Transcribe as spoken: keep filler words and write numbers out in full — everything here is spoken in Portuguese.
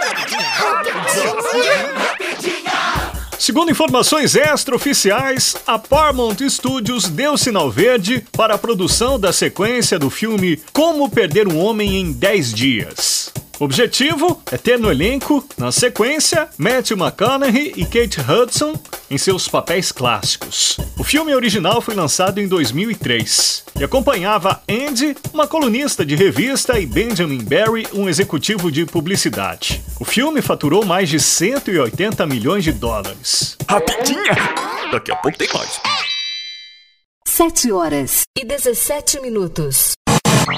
Segundo informações extraoficiais, a Paramount Studios deu sinal verde para a produção da sequência do filme Como Perder um Homem em dez Dias. O objetivo é ter no elenco, na sequência, Matthew McConaughey e Kate Hudson em seus papéis clássicos. O filme original foi lançado em dois mil e três e acompanhava Andy, uma colunista de revista, e Benjamin Barry, um executivo de publicidade. O filme faturou mais de cento e oitenta milhões de dólares. Rapidinha! Daqui a pouco tem mais. sete horas e dezessete minutos.